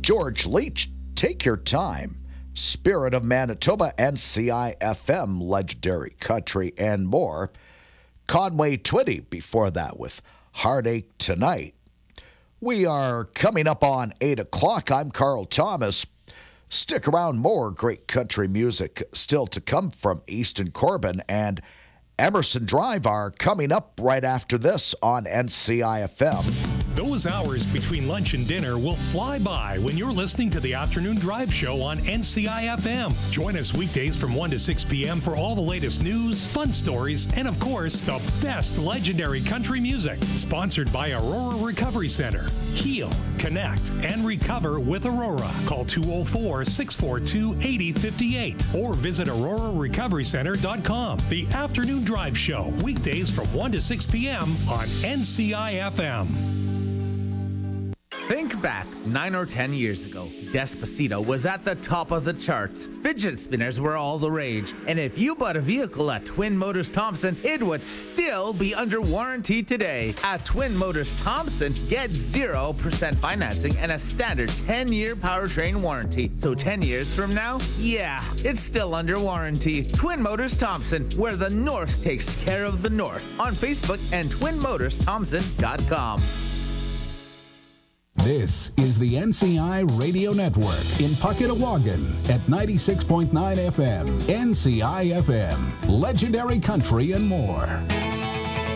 George Leach, Take Your Time, Spirit of Manitoba, and CIFM, Legendary Country, and more. Conway Twitty before that with Heartache Tonight. We are coming up on 8 o'clock. I'm Carl Thomas. Stick around, more great country music still to come from Easton Corbin and Emerson Drive are coming up right after this on NCIFM. Those hours between lunch and dinner will fly by when you're listening to the Afternoon Drive Show on NCIFM. Join us weekdays from 1 to 6 p.m. for all the latest news, fun stories, and of course, the best legendary country music. Sponsored by Aurora Recovery Center. Heal, connect, and recover with Aurora. Call 204-642-8058 or visit aurorarecoverycenter.com. The Afternoon Drive Show, weekdays from 1 to 6 p.m. on NCIFM. Think back 9 or 10 years ago. Despacito was at the top of the charts. Fidget spinners were all the rage. And if you bought a vehicle at Twin Motors Thompson, it would still be under warranty today. At Twin Motors Thompson, get 0% financing and a standard 10-year powertrain warranty. So 10 years from now, yeah, it's still under warranty. Twin Motors Thompson, where the North takes care of the North. On Facebook and twinmotorsthompson.com. This is the NCI Radio Network in Pucketawagan at 96.9 FM, NCI FM, Legendary Country and more.